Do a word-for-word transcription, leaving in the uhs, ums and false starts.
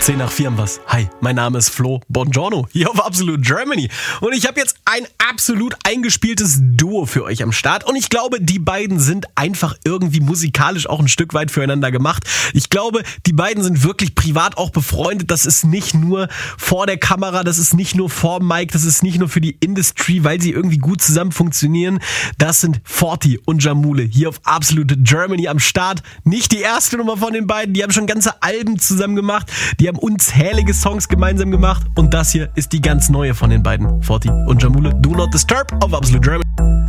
zehn nach vier haben wir's. Hi, mein Name ist Flo. Buongiorno, hier auf Absolute Germany. Und ich habe jetzt ein absolut eingespieltes Duo für euch am Start. Und ich glaube, die beiden sind einfach irgendwie musikalisch auch ein Stück weit füreinander gemacht. Ich glaube, die beiden sind wirklich privat auch befreundet. Das ist nicht nur vor der Kamera, das ist nicht nur vor dem Mic, das ist nicht nur für die Industry, weil sie irgendwie gut zusammen funktionieren. Das sind Forti und Jamule hier auf Absolute Germany am Start. Nicht die erste Nummer von den beiden, die haben schon ganze Alben zusammen gemacht. Die haben unzählige Songs gemeinsam gemacht und das hier ist die ganz neue von den beiden. Forti und Jamule, Do Not Disturb auf Absolute Germany.